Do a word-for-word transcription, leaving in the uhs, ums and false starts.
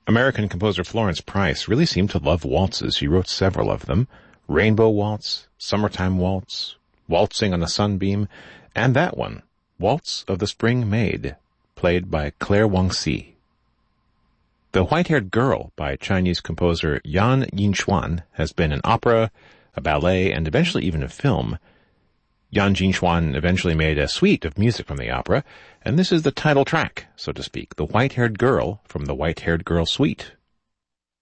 American composer Florence Price really seemed to love waltzes. She wrote several of them. Rainbow Waltz, Summertime Waltz, Waltzing on a Sunbeam, and that one, Waltz of the Spring Maid, played by Claire Wang-si. The White-Haired Girl by Chinese composer Yan Yinchuan has been an opera, a ballet, and eventually even a film. Yan Yinchuan eventually made a suite of music from the opera, and this is the title track, so to speak, The White-Haired Girl from the White-Haired Girl Suite.